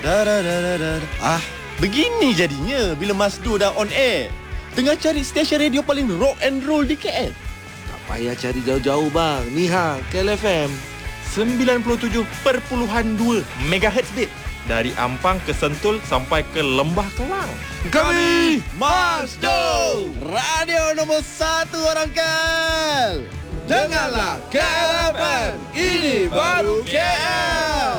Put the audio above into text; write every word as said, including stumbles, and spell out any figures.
Da, da, da, da, da. Ah, begini jadinya bila Masdo dah on air. Tengah cari stesen radio paling rock and roll di K L. Tak payah cari jauh-jauh bang. Ni ha, K L F M. sembilan puluh tujuh perpuluhan dua megahertz bit. Dari Ampang ke Sentul sampai ke Lembah Kelang. Kami Masdo, radio nombor satu orang K L. Dengarlah K L F M, ini baru K L.